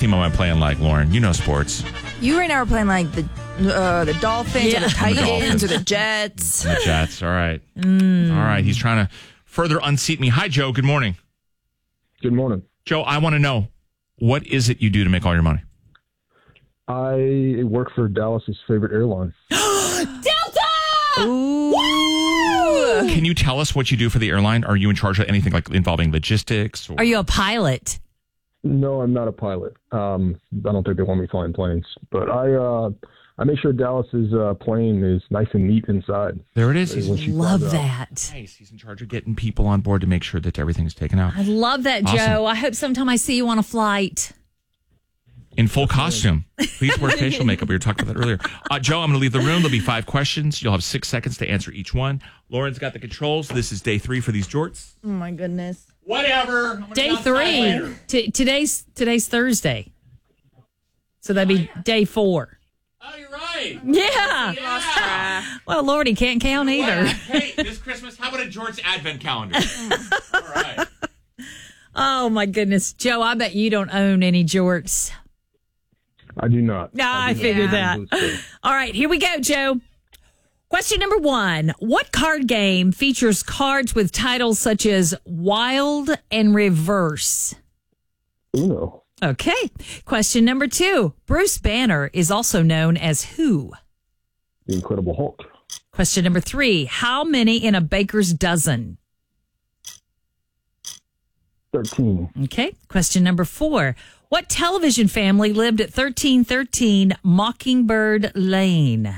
team am I playing like, Lauren? You know sports. You right now are playing like the Dolphins or the Titans or the Jets. The Jets. All right. All right. He's trying to further unseat me. Hi, Joe. Good morning. Good morning. Joe, I want to know, what is it you do to make all your money? I work for Dallas's favorite airline. Delta! Ooh. Can you tell us what you do for the airline? Are you in charge of anything like involving logistics? Are you a pilot? No, I'm not a pilot. I don't think they want me flying planes, but I make sure Dallas's plane is nice and neat inside. There it is. Love that. Nice. He's in charge of getting people on board to make sure that everything's taken out. I love that, Awesome. Joe. I hope sometime I see you on a flight. In full costume. Please wear facial makeup. We were talking about that earlier. Joe, I'm going to leave the room. There'll be 5 questions. You'll have 6 seconds to answer each one. Lauren's got the controls. This is day 3 for these jorts. Oh, my goodness. Whatever. Day 3. Today's Thursday. So that'd be day 4. Oh, you're right. Yeah. Well, Lord, he can't count either. Hey, this Christmas, how about a Jorts Advent calendar? All right. Oh, my goodness. Joe, I bet you don't own any jorts. I do not. No, I figured that. All right, here we go, Joe. Question number 1. What card game features cards with titles such as Wild and Reverse? Uno. Okay. Question number 2. Bruce Banner is also known as who? The Incredible Hulk. Question number 3. How many in a baker's dozen? 13. Okay. Question number 4. What television family lived at 1313 Mockingbird Lane?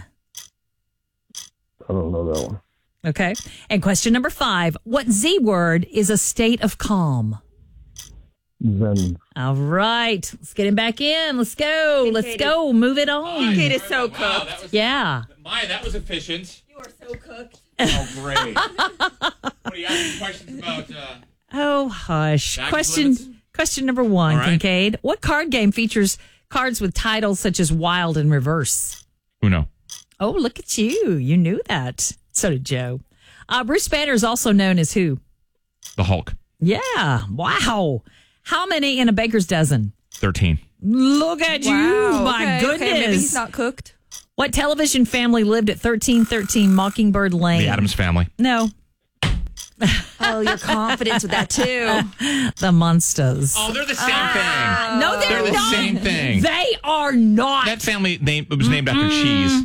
I don't know that one. Okay. And question number 5. What Z word is a state of calm? Zen. All right. Let's get him back in. Let's go. Let's go. Move it on. Kate is so cooked. Wow, that was, Yeah. Maya, that was efficient. You are so cooked. Oh, great. What do you ask me questions about? Oh, hush. Baggage limits? Question number 1, All right. Kincaid. What card game features cards with titles such as Wild and Reverse? Uno. Oh, look at you. You knew that. So did Joe. Bruce Banner is also known as who? The Hulk. Yeah. Wow. How many in a baker's dozen? 13. Look at you. My goodness. Okay, maybe he's not cooked. What television family lived at 1313 Mockingbird Lane? The Addams Family. No. Oh, your confidence with that, too. The Munsters. Oh, they're the same thing. No, they're the not. same thing. They are not. That family name was named after cheese.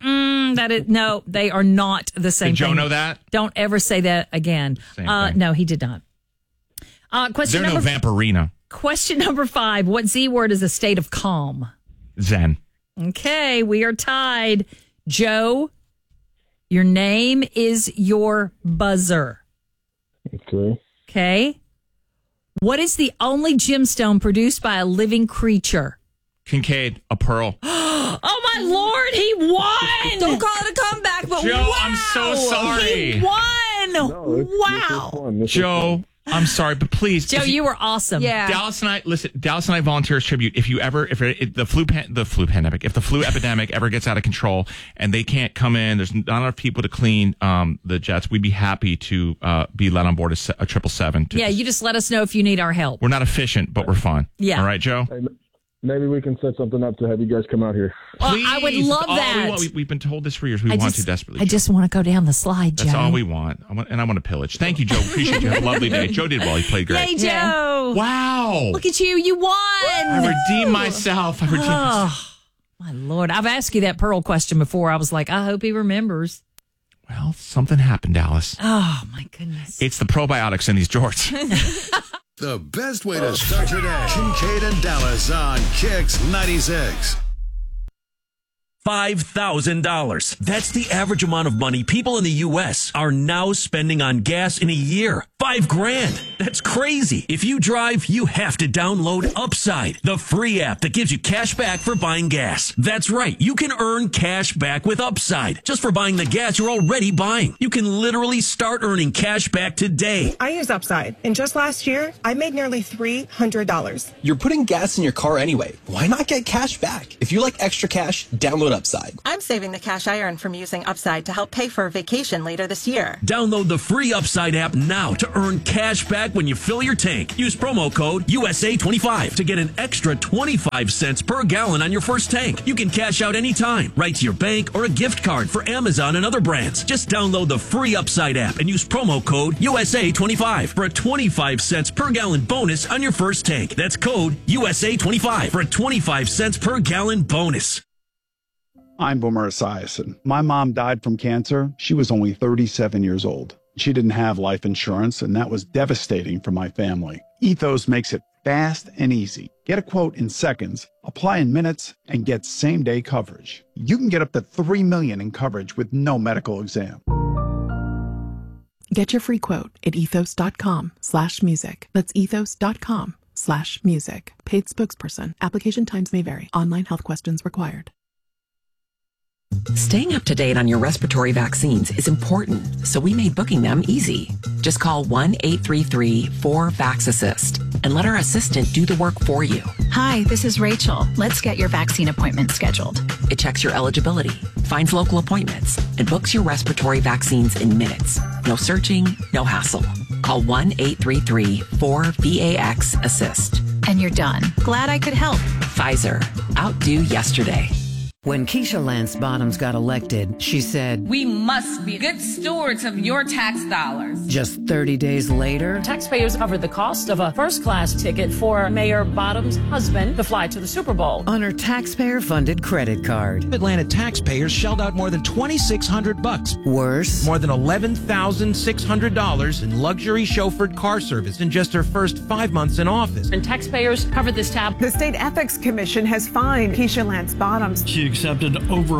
No, they are not the same Did Joe thing. know that? Don't ever say that again. Same thing. No, he did not. Question They're no number Vampirina. Question number 5. What Z word is a state of calm? Zen. Okay, we are tied. Joe, your name is your buzzer. Okay. Okay. What is the only gemstone produced by a living creature? Kincaid, a pearl. Oh, my Lord, he won! Don't call it a comeback, but Joe, wow. I'm so sorry. He won! No, this Wow. is fun. This is Joe, fun. I'm sorry, but please. Joe, if you were awesome. Yeah. Dallas and I volunteer as tribute. If the flu epidemic ever gets out of control and they can't come in, there's not enough people to clean the jets. We'd be happy to be let on board a 777. Yeah, you just let us know if you need our help. We're not efficient, but we're fun. Yeah. All right, Joe. Hey, maybe we can set something up to have you guys come out here. Well, Please. I would love All that. we've been told this for years. We want to desperately. I just want to go down the slide, Joe. That's all we want. I want to pillage. Thank you, Joe. Appreciate you. Have a lovely day. Joe did well. He played great. Yay, Joe. Wow. Look at you. You won. I redeemed myself. Oh, my Lord. I've asked you that Pearl question before. I was like, I hope he remembers. Well, something happened, Dallas. Oh, my goodness. It's the probiotics in these jorts. The best way to start your day. Kincaid and Dallas on Kix 96. $5,000. That's the average amount of money people in the U.S. are now spending on gas in a year. $5,000. That's crazy. If you drive, you have to download Upside, the free app that gives you cash back for buying gas. That's right. You can earn cash back with Upside just for buying the gas you're already buying. You can literally start earning cash back today. I use Upside, and just last year, I made nearly $300. You're putting gas in your car anyway. Why not get cash back? If you like extra cash, download Download Upside. I'm saving the cash I earn from using Upside to help pay for a vacation later this year. Download the free Upside app now to earn cash back when you fill your tank. Use promo code USA25 to get an extra 25 cents per gallon on your first tank. You can cash out anytime, right to your bank or a gift card for Amazon and other brands. Just download the free Upside app and use promo code USA25 for a 25 cents per gallon bonus on your first tank. That's code USA25 for a 25 cents per gallon bonus. I'm Boomer Esiason. My mom died from cancer. She was only 37 years old. She didn't have life insurance, and that was devastating for my family. Ethos makes it fast and easy. Get a quote in seconds, apply in minutes, and get same-day coverage. You can get up to $3 million in coverage with no medical exam. Get your free quote at ethos.com/music. That's ethos.com/music. Paid spokesperson. Application times may vary. Online health questions required. Staying up to date on your respiratory vaccines is important, so we made booking them easy. Just call 1-833-4-VAX-ASSIST and let our assistant do the work for you. Hi, this is Rachel. Let's get your vaccine appointment scheduled. It checks your eligibility, finds local appointments, and books your respiratory vaccines in minutes. No searching, no hassle. Call 1-833-4-VAX-ASSIST. And you're done. Glad I could help. Pfizer. Outdo yesterday. When Keisha Lance Bottoms got elected, she said, "We must be good stewards of your tax dollars." Just 30 days later, taxpayers covered the cost of a first-class ticket for Mayor Bottoms' husband to fly to the Super Bowl on her taxpayer-funded credit card. Atlanta taxpayers shelled out more than $2,600. Worse, more than $11,600 in luxury chauffeured car service in just her first 5 months in office. And taxpayers covered this tab. The State Ethics Commission has fined Keisha Lance Bottoms. She accepted over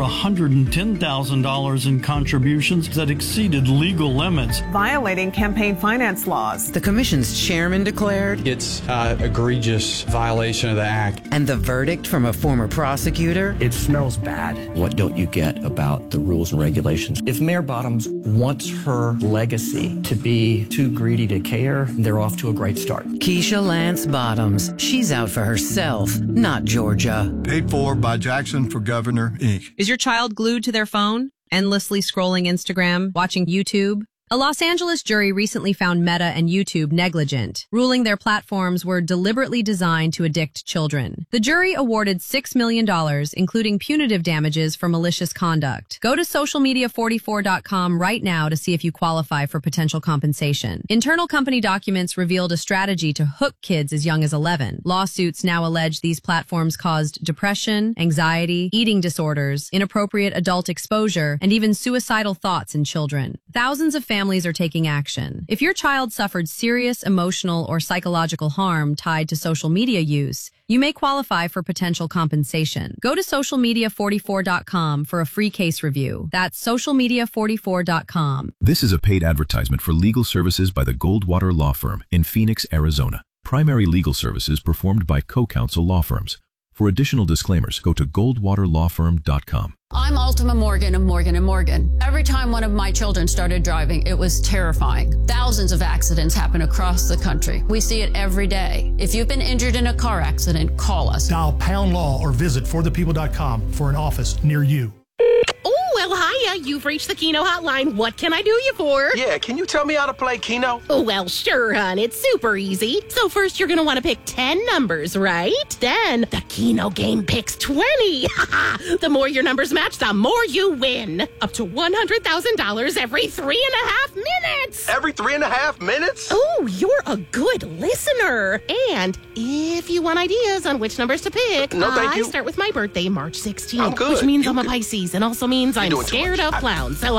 $110,000 in contributions that exceeded legal limits, violating campaign finance laws. The commission's chairman declared it's an egregious violation of the act. And the verdict from a former prosecutor? It smells bad. What don't you get about the rules and regulations? If Mayor Bottoms wants her legacy to be too greedy to care, they're off to a great start. Keisha Lance Bottoms. She's out for herself, not Georgia. Paid for by Jackson for Governor, Inc. Is your child glued to their phone, endlessly scrolling Instagram, watching YouTube? A Los Angeles jury recently found Meta and YouTube negligent, ruling their platforms were deliberately designed to addict children. The jury awarded $6 million, including punitive damages for malicious conduct. Go to socialmedia44.com right now to see if you qualify for potential compensation. Internal company documents revealed a strategy to hook kids as young as 11. Lawsuits now allege these platforms caused depression, anxiety, eating disorders, inappropriate adult exposure, and even suicidal thoughts in children. Thousands of families are taking action. If your child suffered serious emotional or psychological harm tied to social media use, you may qualify for potential compensation. Go to socialmedia44.com for a free case review. That's socialmedia44.com. This is a paid advertisement for legal services by the Goldwater Law Firm in Phoenix, Arizona. Primary legal services performed by co-counsel law firms. For additional disclaimers, go to goldwaterlawfirm.com. I'm Altima Morgan of Morgan & Morgan. Every time one of my children started driving, it was terrifying. Thousands of accidents happen across the country. We see it every day. If you've been injured in a car accident, call us. Dial # law or visit forthepeople.com for an office near you. Oh, well, hiya. You've reached the Keno hotline. What can I do you for? Yeah, can you tell me how to play Keno? Oh, well, sure, hon. It's super easy. So first, you're going to want to pick 10 numbers, right? Then the Keno game picks 20. The more your numbers match, the more you win. Up to $100,000 every 3.5 minutes. Every 3.5 minutes? Oh, you're a good listener. And if you want ideas on which numbers to pick, no, thank you. I start with my birthday, March 16th. I'm good. Which means I'm a Pisces and also means I'm scared of clowns. So,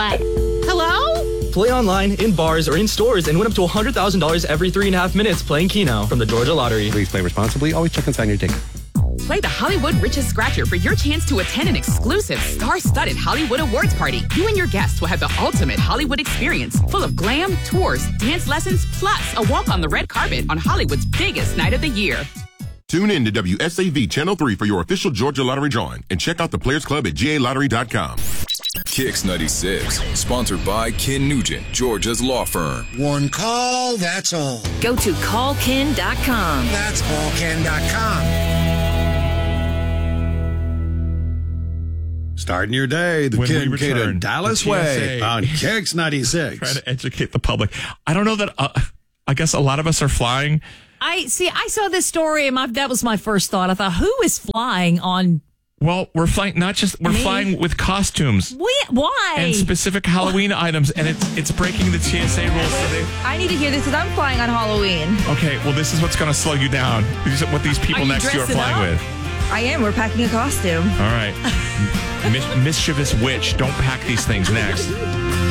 hello? Play online, in bars, or in stores and win up to $100,000 every 3.5 minutes playing Keno from the Georgia Lottery. Please play responsibly. Always check and sign your ticket. Play the Hollywood Riches Scratcher for your chance to attend an exclusive star-studded Hollywood Awards party. You and your guests will have the ultimate Hollywood experience, full of glam, tours, dance lessons, plus a walk on the red carpet on Hollywood's biggest night of the year. Tune in to WSAV Channel 3 for your official Georgia Lottery drawing and check out the Players Club at GALottery.com. Kicks 96, sponsored by Ken Nugent, Georgia's law firm. One call, that's all. Go to callken.com. That's callken.com. Starting your day the Ken Cato Dallas way on Kicks 96. Trying to educate the public. I don't know that, I guess a lot of us are flying. I saw this story and that was my first thought. I thought, who is flying on? Well, we're flying, we're flying with costumes. Why? And specific Halloween items, and it's breaking the TSA rules. I need to hear this because I'm flying on Halloween. Okay, well, this is what's going to slow you down. These are what these people next to you are flying with. I am. We're packing a costume. All right. Mischievous witch. Don't pack these things next.